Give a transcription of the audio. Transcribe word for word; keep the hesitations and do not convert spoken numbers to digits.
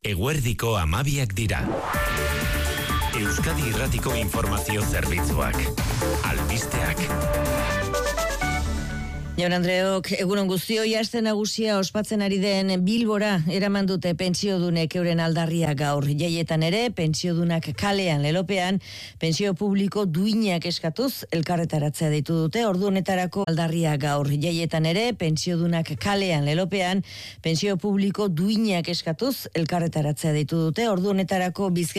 Eguerdiko amabiak dira. Euskadi Irratiko Informazio Zerbitzuak. Albisteak. Jaun Andreok, egunon guztioi, aste nagusia ospatzen ari den Bilbora eraman dute pentsiodunek euren aldarria gaur. Jaietan ere, pentsiodunak kalean lelopean, pentsio publiko duinak eskatuz elkarretaratzea deitu dute. Ordu honetarako aldarria gaur. Jaietan ere, pentsiodunak kalean lelopean, pentsio publiko duinak eskatuz elkarretaratzea deitu dute. Ordu honetarako Bizkaia